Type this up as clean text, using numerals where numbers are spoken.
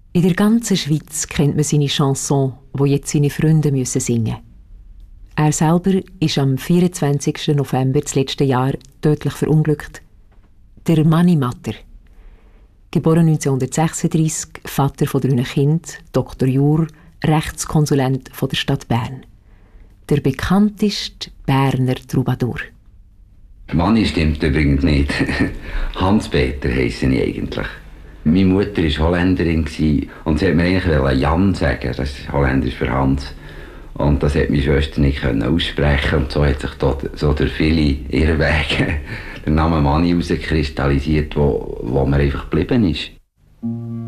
In der ganzen Schweiz kennt man seine Chanson, die jetzt seine Freunde müssen singen. Er selber ist am 24. November des letzten Jahr tödlich verunglückt. Der Mani Matter. Geboren 1936, Vater von 3 Kindern, Dr. Jur, Rechtskonsulent von der Stadt Bern. Der bekannteste Berner Troubadour. Mani stimmt übrigens nicht. Hans-Peter heisse ich eigentlich. Meine Mutter war Holländerin und sie wollte mir eigentlich Jan sagen, das ist Holländisch für Hans. Und das hat meine Schwester nicht aussprechen und so hat sich so durch viele Irrwege der Name Mani herauskristallisiert, wo mir einfach geblieben ist.